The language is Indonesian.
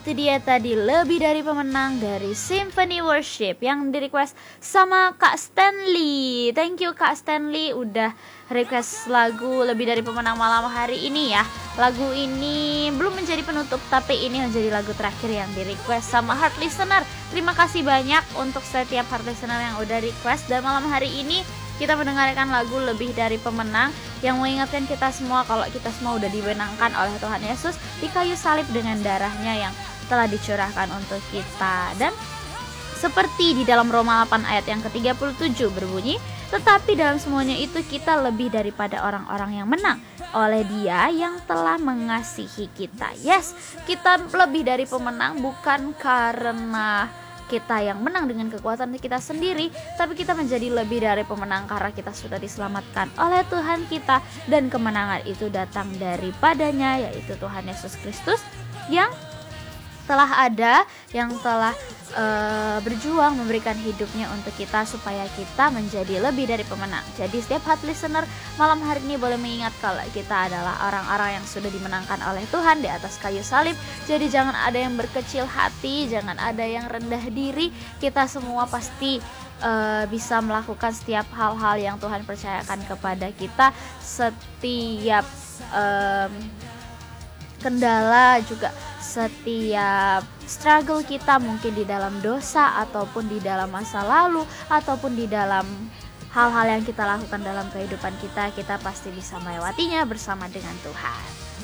itu dia tadi Lebih Dari Pemenang dari Symphony Worship yang di request sama Kak Stanley. Thank you Kak Stanley udah request lagu Lebih Dari Pemenang malam hari ini ya. Lagu ini belum menjadi penutup, tapi ini menjadi lagu terakhir yang di request sama Heart Listener. Terima kasih banyak untuk setiap Heart Listener yang udah request. Dan malam hari ini kita mendengarkan lagu Lebih Dari Pemenang yang mengingatkan kita semua kalau kita semua udah dimenangkan oleh Tuhan Yesus di kayu salib dengan darahnya yang telah dicurahkan untuk kita. Dan seperti di dalam Roma 8 ayat yang ke-37 berbunyi, tetapi dalam semuanya itu kita lebih daripada orang-orang yang menang oleh Dia yang telah mengasihi kita. Yes, kita lebih dari pemenang bukan karena kita yang menang dengan kekuatan kita sendiri, tapi kita menjadi lebih dari pemenang karena kita sudah diselamatkan oleh Tuhan kita, dan kemenangan itu datang daripadanya, yaitu Tuhan Yesus Kristus yang telah ada, yang telah berjuang memberikan hidupnya untuk kita supaya kita menjadi lebih dari pemenang. Jadi setiap Heart Listener malam hari ini boleh mengingat kalau kita adalah orang-orang yang sudah dimenangkan oleh Tuhan di atas kayu salib. Jadi jangan ada yang berkecil hati, jangan ada yang rendah diri. Kita semua pasti bisa melakukan setiap hal-hal yang Tuhan percayakan kepada kita. Setiap kendala juga, setiap struggle kita mungkin di dalam dosa ataupun di dalam masa lalu ataupun di dalam hal-hal yang kita lakukan dalam kehidupan kita, kita pasti bisa melewatinya bersama dengan Tuhan.